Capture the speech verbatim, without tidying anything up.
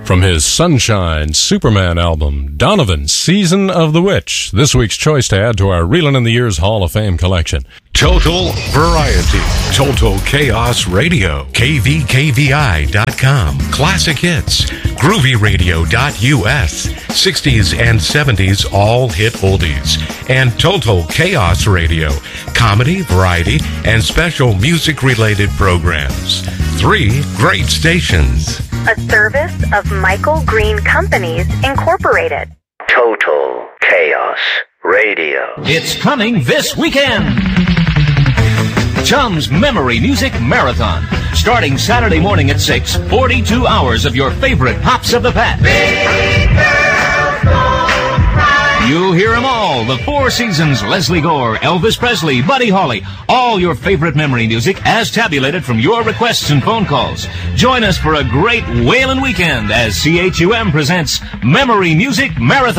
From his Sunshine Superman album, Donovan, Season of the Witch, this week's choice to add to our Reelin' in the Years Hall of Fame collection. Total Variety. Total Chaos Radio. K V K V I dot com. Classic Hits. Groovy Radio dot U S. sixties and seventies all hit oldies. And Total Chaos Radio. Comedy, variety, and special music-related programs. Three great stations. A service of Michael Green Companies, Incorporated. Total Chaos Radio. It's coming this weekend. Chum's Memory Music Marathon. Starting Saturday morning at six, forty-two hours of your favorite pops of the past. You'll hear them all. The Four Seasons, Leslie Gore, Elvis Presley, Buddy Holly. All your favorite memory music as tabulated from your requests and phone calls. Join us for a great whalin' weekend as C H U M presents Memory Music Marathon.